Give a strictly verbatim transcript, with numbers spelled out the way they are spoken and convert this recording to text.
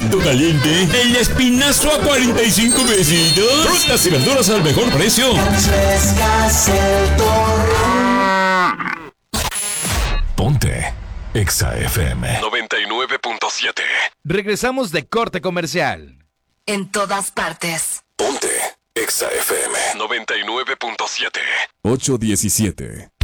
quesito caliente, el espinazo a cuarenta y cinco pesitos. Frutas y verduras al mejor precio. Ponte Exa F M noventa y nueve punto siete. Regresamos de corte comercial. En todas partes. Ponte Exa F M noventa y nueve punto siete. ocho diecisiete.